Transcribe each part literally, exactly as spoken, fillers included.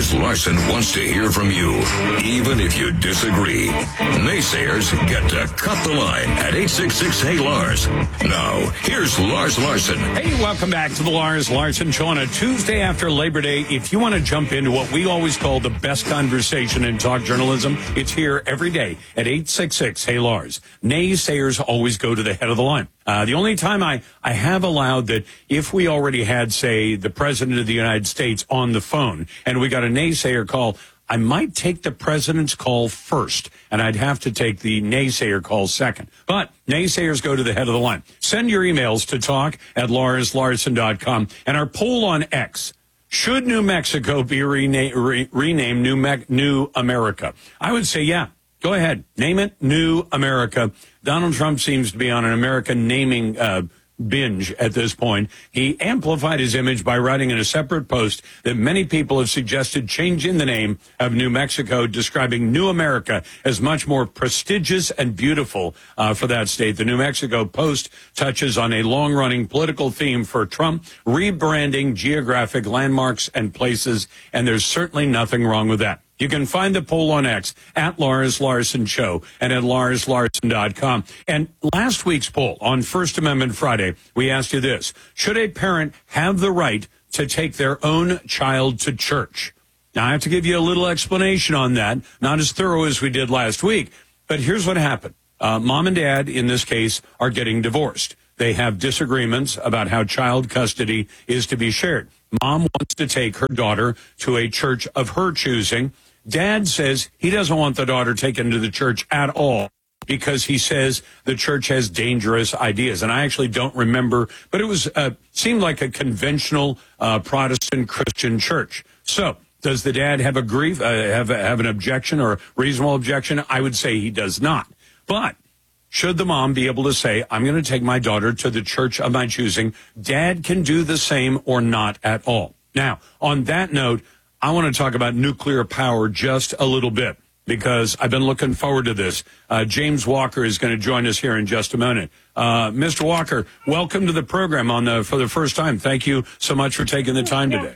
Lars Larson wants to hear from you, even if you disagree. Naysayers get to cut the line at eight six six, hey Lars. Now, here's Lars Larson. Hey, welcome back to the Lars Larson Show on a Tuesday after Labor Day. If you want to jump into what we always call the best conversation in talk journalism, it's here every day at eight six six, hey Lars. Naysayers always go to the head of the line. Uh, the only time I, I have allowed that if we already had, say, the President of the United States on the phone and we got a naysayer call, I might take the president's call first, and I'd have to take the naysayer call second. But naysayers go to the head of the line. Send your emails to talk at lars larson dot com. And our poll on X, should New Mexico be rena- re- renamed New, Me- New America? I would say, yeah, go ahead. Name it New America. Donald Trump seems to be on an American naming uh binge at this point. He amplified his image by writing in a separate post that many people have suggested changing the name of New Mexico, describing New America as much more prestigious and beautiful uh, for that state. The New Mexico Post touches on a long-running political theme for Trump, rebranding geographic landmarks and places, and there's certainly nothing wrong with that. You can find the poll on X at Lars Larson Show and at lars larson dot com. And last week's poll on First Amendment Friday, we asked you this: should a parent have the right to take their own child to church? Now, I have to give you a little explanation on that, not as thorough as we did last week, but here's what happened. Uh, mom and dad, in this case, are getting divorced. They have disagreements about how child custody is to be shared. Mom wants to take her daughter to a church of her choosing. Dad says he doesn't want the daughter taken to the church at all because he says the church has dangerous ideas. And I actually don't remember, but it was uh, seemed like a conventional uh, Protestant Christian church. So does the dad have a grief, uh, have, have an objection or a reasonable objection? I would say he does not. But should the mom be able to say, I'm going to take my daughter to the church of my choosing? Dad can do the same or not at all. Now, on that note, I want to talk about nuclear power just a little bit because I've been looking forward to this. Uh, James Walker is going to join us here in just a minute. Uh, Mister Walker, welcome to the program on the for the first time. Thank you so much for taking the time today.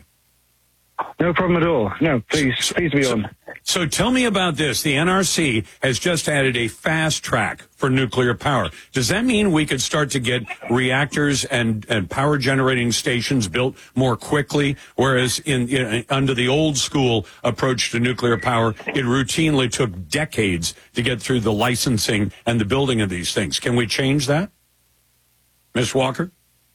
No problem at all. No, please, please be on. So, so tell me about this. The N R C has just added a fast track for nuclear power. Does that mean we could start to get reactors and, and power generating stations built more quickly? Whereas in, in under the old school approach to nuclear power, it routinely took decades to get through the licensing and the building of these things. Can we change that? Miz Walker?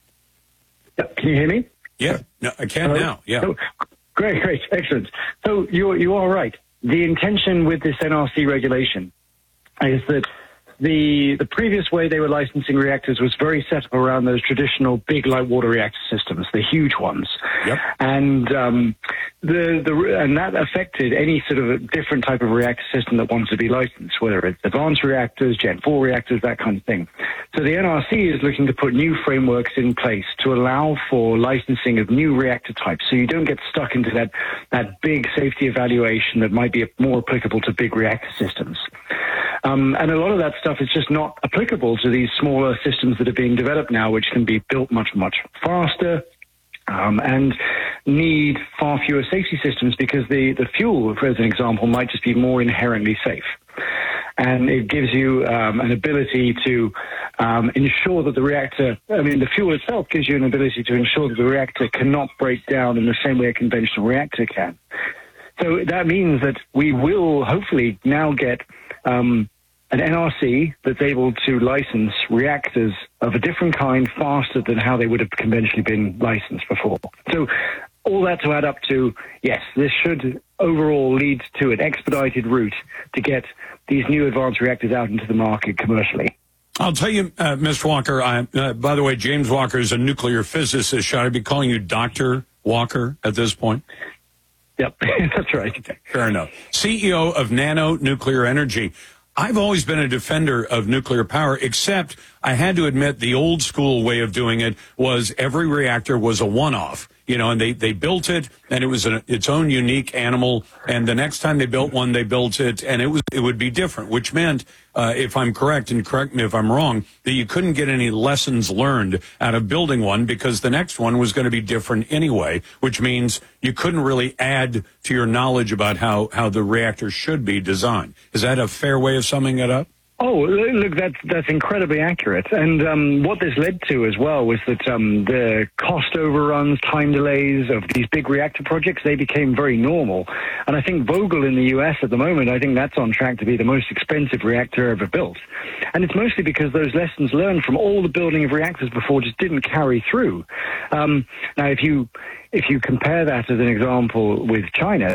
Yeah, can you hear me? Yeah, no, I can Hello? now. Yeah. Oh, great, great, excellent. So you you are right. The intention with this N R C regulation is that the the previous way they were licensing reactors was very set up around those traditional big light water reactor systems, the huge ones. Yep. And um, the the and that affected any sort of a different type of reactor system that wanted to be licensed, whether it's advanced reactors, Gen four reactors, that kind of thing. So the N R C is looking to put new frameworks in place to allow for licensing of new reactor types, so you don't get stuck into that that big safety evaluation that might be more applicable to big reactor systems. Um, and a lot of that stuff is just not applicable to these smaller systems that are being developed now, which can be built much, much faster um, and need far fewer safety systems because the, the fuel, for as an example, might just be more inherently safe. And it gives you um, an ability to um, ensure that the reactor, I mean, the fuel itself gives you an ability to ensure that the reactor cannot break down in the same way a conventional reactor can. So that means that we will hopefully now get um, an N R C that's able to license reactors of a different kind faster than how they would have conventionally been licensed before. So all that to add up to, yes, this should overall lead to an expedited route to get these new advanced reactors out into the market commercially. I'll tell you, uh, Mister Walker, I, uh, by the way, James Walker is a nuclear physicist. Should I be calling you Doctor Walker at this point? Yep, that's right. Fair enough. C E O of Nano Nuclear Energy. I've always been a defender of nuclear power, except I had to admit the old school way of doing it was every reactor was a one-off. you know, and they, they built it, and it was an, its own unique animal. And the next time they built one, they built it, and it was it would be different, which meant, uh, if I'm correct, and correct me if I'm wrong, that you couldn't get any lessons learned out of building one because the next one was going to be different anyway, which means you couldn't really add to your knowledge about how, how the reactor should be designed. Is that a fair way of summing it up? Oh, look, that's, that's incredibly accurate. And um, what this led to as well was that um, the cost overruns, time delays of these big reactor projects, they became very normal. And I think Vogtle in the U S at the moment, I think that's on track to be the most expensive reactor ever built. And it's mostly because those lessons learned from all the building of reactors before just didn't carry through. Um, now, if you, if you compare that as an example with China,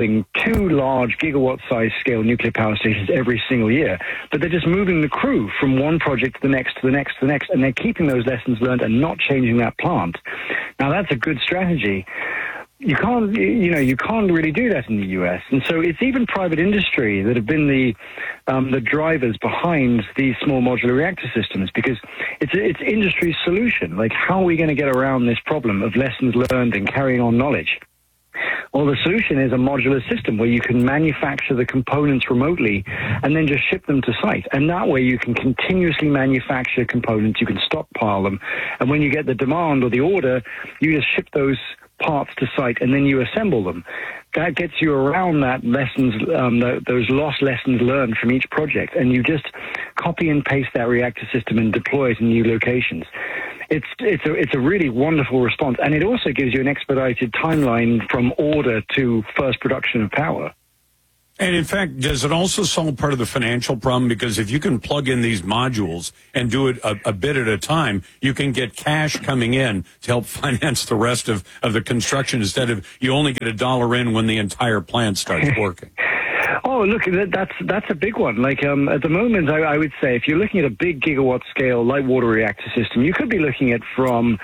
two large gigawatt-sized scale nuclear power stations every single year, but they're just moving the crew from one project to the next, to the next, to the next, and they're keeping those lessons learned and not changing that plant. Now, that's a good strategy. You can't, you know, you can't really do that in the U S, and so it's even private industry that have been the um, the drivers behind these small modular reactor systems, because it's it's industry's solution. Like, how are we going to get around this problem of lessons learned and carrying on knowledge? Well, the solution is a modular system where you can manufacture the components remotely and then just ship them to site. And that way you can continuously manufacture components, you can stockpile them. And when you get the demand or the order, you just ship those parts to site and then you assemble them. That gets you around that lessons, um, the, those lost lessons learned from each project. And you just copy and paste that reactor system and deploy it in new locations. It's it's a it's a really wonderful response, and it also gives you an expedited timeline from order to first production of power. And in fact, does it also solve part of the financial problem? Because if you can plug in these modules and do it a, a bit at a time, you can get cash coming in to help finance the rest of, of the construction instead of you only get a dollar in when the entire plant starts working. Oh, look, that's that's a big one. Like um, at the moment, I, I would say if you're looking at a big gigawatt scale light water reactor system, you could be looking at from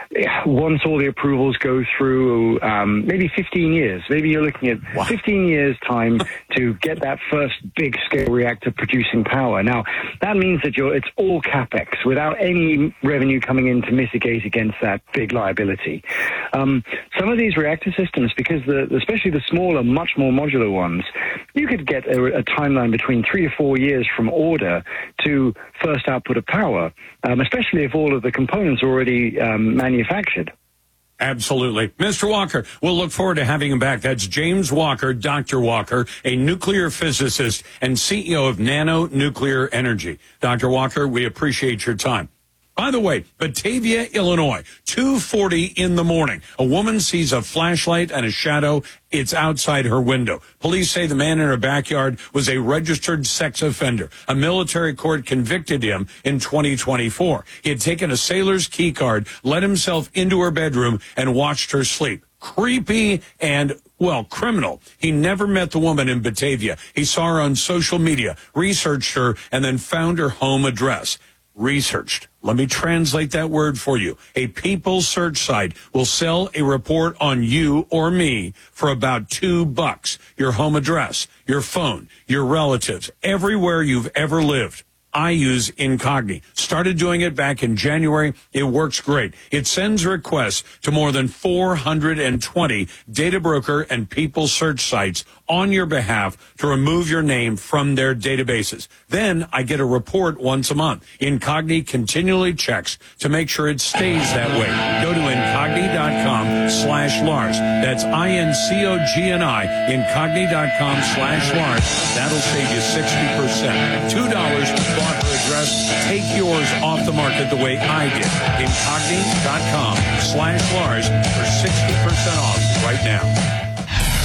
once all the approvals go through, um, maybe fifteen years. Maybe you're looking at wow. fifteen years time to get that first big scale reactor producing power. Now, that means that you're, it's all capex without any revenue coming in to mitigate against that big liability. Um, some of these reactor systems, because the, especially the smaller, much more modular ones, you could get a, a timeline between three to four years from order to first output of power, um, especially if all of the components are already um, manufactured. Absolutely. Mister Walker, we'll look forward to having him back. That's James Walker, Doctor Walker, a nuclear physicist and C E O of Nano Nuclear Energy. Doctor Walker, we appreciate your time. By the way, Batavia, Illinois, two forty in the morning. A woman sees a flashlight and a shadow. It's outside her window. Police say the man in her backyard was a registered sex offender. A military court convicted him in twenty twenty-four. He had taken a sailor's key card, let himself into her bedroom, and watched her sleep. Creepy and, well, criminal. He never met the woman in Batavia. He saw her on social media, researched her, and then found her home address. Researched. Let me translate that word for you. A people search site will sell a report on you or me for about two bucks. Your home address, your phone, your relatives, everywhere you've ever lived. I use Incogni. Started doing it back in January. It works great. It sends requests to more than four hundred twenty data broker and people search sites on your behalf to remove your name from their databases. Then I get a report once a month. Incogni continually checks to make sure it stays that way. Go to Incogni.com slash Lars. That's I N C O G N I, Incogni.com slash Lars. That'll save you sixty percent. two dollars bought her address. Take yours off the market the way I did. Incogni.com slash Lars for sixty percent off right now.